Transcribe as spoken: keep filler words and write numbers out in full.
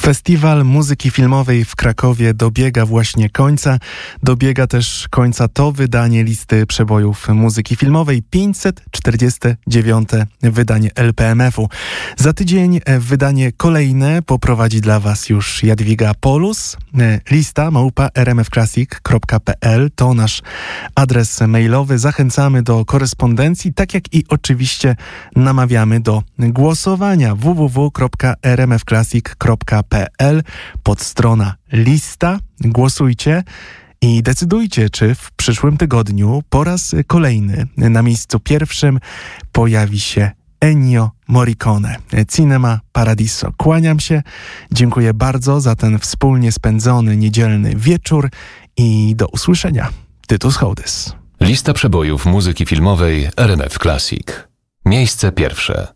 Festiwal Muzyki Filmowej w Krakowie dobiega właśnie końca. Dobiega też końca to wydanie listy przebojów muzyki filmowej, pięćset czterdzieste dziewiąte wydanie L P M F-u. Za tydzień wydanie kolejne poprowadzi dla Was już Jadwiga Polus. Lista małpa r m f classic kropka p l to nasz adres mailowy. Zachęcamy do korespondencji, tak jak i oczywiście namawiamy do głosowania. w w w kropka r m f classic kropka p l podstrona lista. Głosujcie i decydujcie, czy w przyszłym tygodniu po raz kolejny na miejscu pierwszym pojawi się Ennio Morricone. Cinema Paradiso. Kłaniam się. Dziękuję bardzo za ten wspólnie spędzony niedzielny wieczór i do usłyszenia. Tytus Hołdys. Lista przebojów muzyki filmowej R M F Classic. Miejsce pierwsze.